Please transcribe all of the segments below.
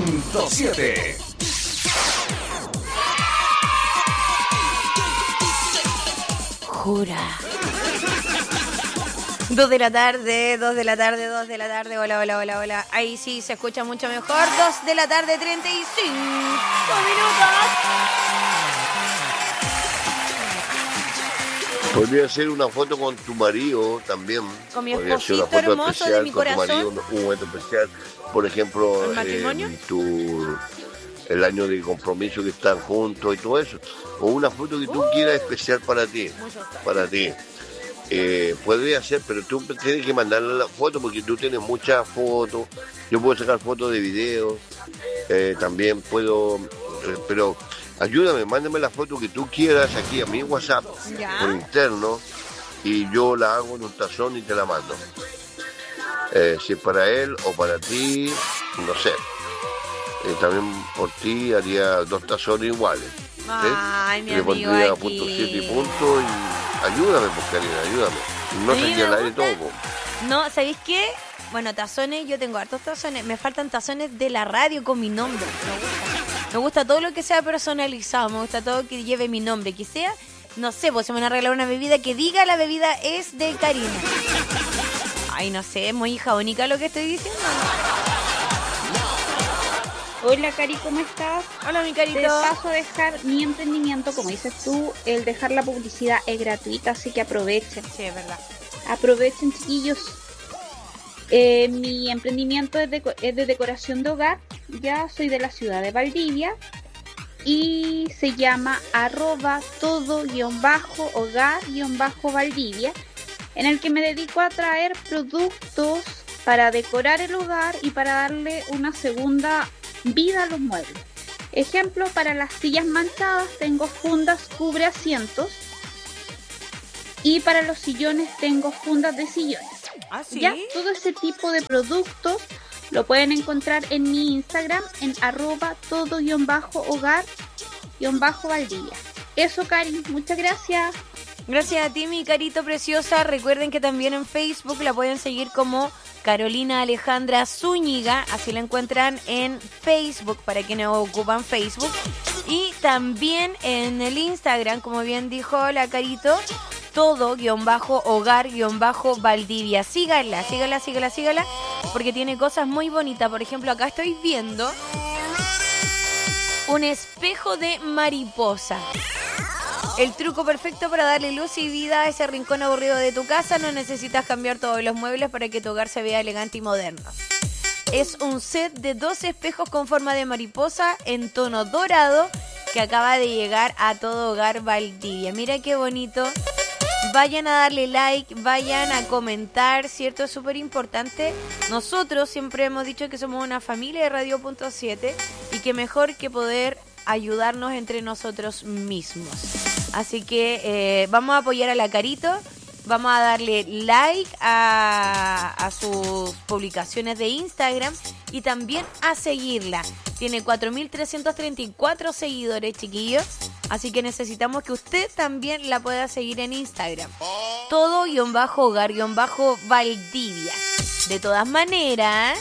106.7. Jura. 2 de la tarde, 2 de la tarde, 2 de la tarde. Hola, hola, hola, hola. Ahí sí se escucha mucho mejor. 2 de la tarde, 35 minutos. Podría hacer una foto con tu marido también. Con mi Podría hacer una esposito foto hermoso especial de mi con tu marido, corazón. un momento especial. Por ejemplo, ¿El matrimonio? el año de compromiso que están juntos y todo eso. O una foto que tú quieras especial para ti. Para ti. Podría ser, pero tú tienes que mandarle la foto porque tú tienes muchas fotos. Yo puedo sacar fotos de videos. También puedo, pero ayúdame, mándame la foto que tú quieras aquí a mi WhatsApp Ya. por interno y yo la hago en un tazón y te la mando. Si es para él o para ti, no sé. También por ti haría 2 tazones iguales. ¿sí? Ay, mi Le amigo pondría aquí. punto 7 y punto y ayúdame, pues Karina, ayúdame. No A mí saqué me al aire gusta. todo. pues. No, ¿sabéis qué? Bueno, tazones, yo tengo hartos tazones. Me faltan tazones de la radio con mi nombre. Me gusta todo lo que sea personalizado. Me gusta todo que lleve mi nombre. Que sea, no sé, pues se me van a regalar una bebida que diga la bebida es de Karina. Ay, no sé, es muy jabónica lo que estoy diciendo. Hola Cari, ¿cómo estás? Hola, mi carito. Te paso a dejar mi emprendimiento, como dices tú, el dejar la publicidad es gratuita, así que aprovechen. Sí, es verdad. Aprovechen, chiquillos. Mi emprendimiento es de decoración de hogar. Ya soy de la ciudad de Valdivia y se llama @todo_hogar_Valdivia, en el que me dedico a traer productos para decorar el hogar y para darle una segunda vida a los muebles. Ejemplo, para las sillas manchadas tengo fundas cubre asientos y para los sillones tengo fundas de sillones. ¿Ah, sí? Ya, todo ese tipo de productos lo pueden encontrar en mi Instagram en @todo_hogar_Valdivia. Eso, Cari, muchas gracias. Gracias a ti, mi carito preciosa. Recuerden que también en Facebook la pueden seguir como Carolina Alejandra Zúñiga. Así la encuentran en Facebook para quienes ocupan Facebook. Y también en el Instagram, como bien dijo la Carito, todo_hogar_Valdivia. Síganla, porque tiene cosas muy bonitas. Por ejemplo, acá estoy viendo un espejo de mariposa. El truco perfecto para darle luz y vida a ese rincón aburrido de tu casa. No necesitas cambiar todos los muebles para que tu hogar se vea elegante y moderno. Es un set de 2 espejos con forma de mariposa en tono dorado que acaba de llegar a Todo Hogar Valdivia. Mira qué bonito. Vayan a darle like, vayan a comentar, ¿cierto? Es súper importante. Nosotros siempre hemos dicho que somos una familia de Radio.7 y que mejor que poder ayudarnos entre nosotros mismos. Así que vamos a apoyar a la Carito, vamos a darle like a sus publicaciones de Instagram y también a seguirla. Tiene 4.334 seguidores, chiquillos, así que necesitamos que usted también la pueda seguir en Instagram. Todo_hogar_Valdivia. De todas maneras,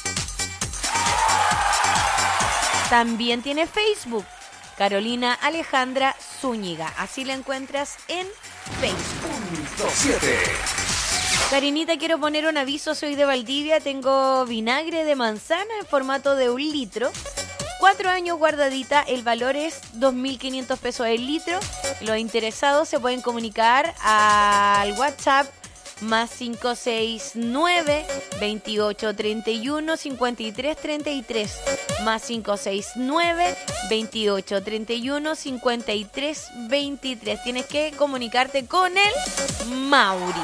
también tiene Facebook, Carolina Alejandra Zúñiga. Así la encuentras en Facebook. 7. Karinita, quiero poner un aviso, soy de Valdivia, tengo vinagre de manzana en formato de 1 litro. 4 años guardadita, el valor es 2.500 pesos el litro. Los interesados se pueden comunicar al WhatsApp más 569 28 31 53 33 más 569 28 31 53 23. Tienes que comunicarte con el Mauri.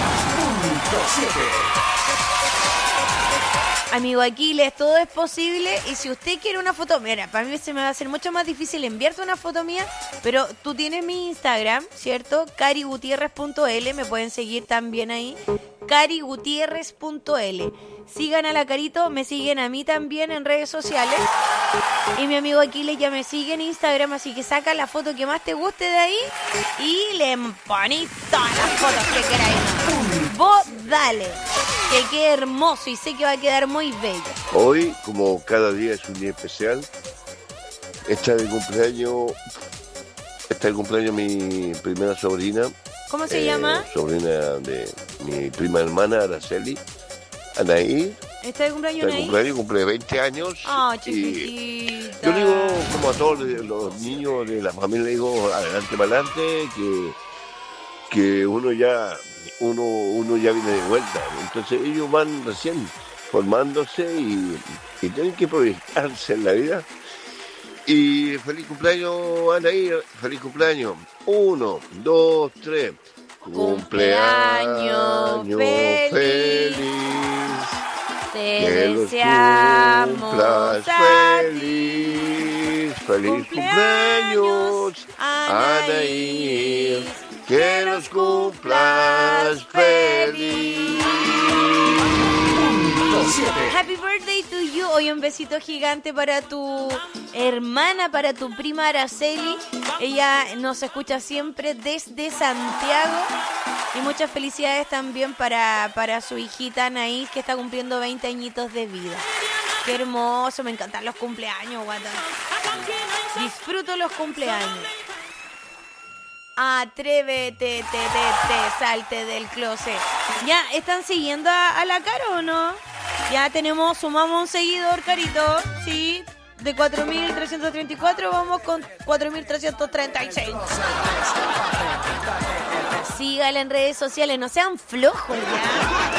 Amigo Aquiles, todo es posible y si usted quiere una foto, mira, para mí se me va a hacer mucho más difícil enviarte una foto mía, pero tú tienes mi Instagram, ¿cierto? carigutierrez.l, me pueden seguir también ahí, carigutierrez.l. Sigan a la Carito, me siguen a mí también en redes sociales y mi amigo Aquiles ya me sigue en Instagram, así que saca la foto que más te guste de ahí y le pones todas las fotos que queráis. Vos dale, que quede hermoso y sé que va a quedar muy bello. Hoy, como cada día es un día especial, está de cumpleaños mi primera sobrina. ¿Cómo se llama? Sobrina de mi prima hermana, Araceli, Anaí. ¿Está de cumpleaños Está de Anaí? cumpleaños, cumple 20 años. Ah, y chiquitita. yo digo, como a todos los niños de la familia, digo, adelante para adelante, que uno ya viene de vuelta. Entonces ellos van recién formándose y tienen que proyectarse en la vida. Y feliz cumpleaños, Anaí, feliz cumpleaños. 1, 2, 3. Cumpleaños feliz. Te Que los deseamos cumplas a feliz. Feliz cumpleaños, Anaí. Que los cumplas feliz. Happy birthday to you. Hoy un besito gigante para tu hermana, para tu prima Araceli. Ella nos escucha siempre desde Santiago. Y muchas felicidades también para su hijita Anaís, que está cumpliendo 20 añitos de vida. Qué hermoso, me encantan los cumpleaños, guata. Disfruto los cumpleaños. Atrévete, salte del closet. ¿Ya están siguiendo a la Caro o no? Ya sumamos un seguidor, Carito. Sí, de 4.334 vamos con 4.336. Sígala en redes sociales, no sean flojos ya.